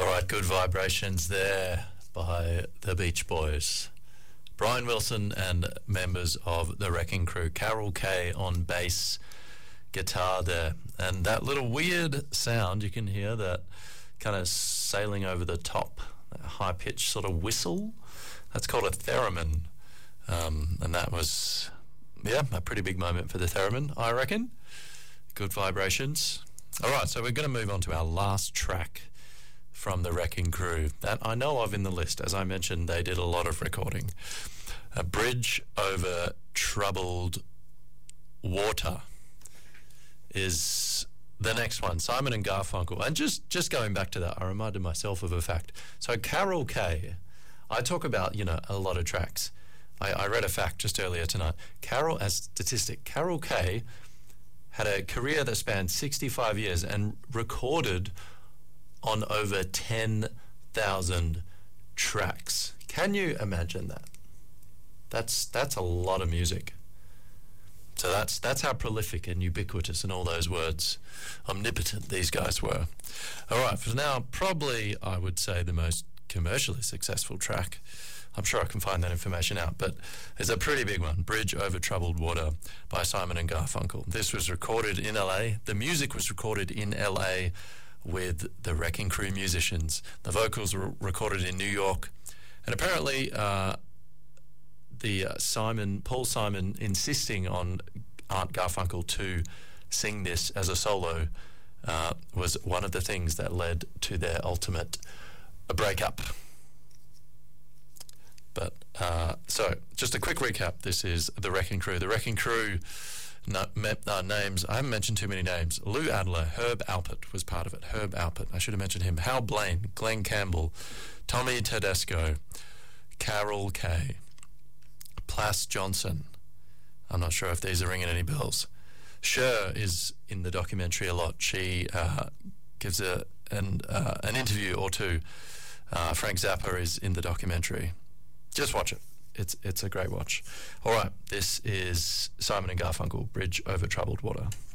All right, good vibrations there by the Beach Boys. Brian Wilson and members of the Wrecking Crew. Carol Kaye on bass guitar there. And that little weird sound, you can hear that kind of sailing over the top, that high-pitched sort of whistle. That's called a theremin. And that was, a pretty big moment for the theremin, I reckon. Good vibrations. All right, so we're going to move on to our last track from the Wrecking Crew that I know of in the list. As I mentioned, they did a lot of recording. A Bridge Over Troubled Water is the next one. Simon and Garfunkel. And just going back to that, I reminded myself of a fact. So Carol Kaye, I talk about, a lot of tracks. I read a fact just earlier tonight. Carol Kaye had a career that spanned 65 years and recorded on over 10,000 tracks. Can you imagine that? That's a lot of music. So that's how prolific and ubiquitous and all those words, omnipotent these guys were. All right, for now, probably I would say the most commercially successful track. I'm sure I can find that information out, but it's a pretty big one. Bridge Over Troubled Water by Simon and Garfunkel. This was recorded in LA. The music was recorded in LA with the Wrecking Crew musicians. The vocals were recorded in New York. And apparently Paul Simon insisting on Art Garfunkel to sing this as a solo was one of the things that led to their ultimate breakup. But so just a quick recap. This is the Wrecking Crew. The Wrecking Crew names, I haven't mentioned too many names. Lou Adler, Herb Alpert was part of it. Herb Alpert, I should have mentioned him. Hal Blaine, Glenn Campbell, Tommy Tedesco, Carol Kaye, Plas Johnson. I'm not sure if these are ringing any bells. Cher is in the documentary a lot. She gives an interview or two. Frank Zappa is in the documentary. Just watch it. It's a great watch. All right, this is Simon and Garfunkel, Bridge Over Troubled Water.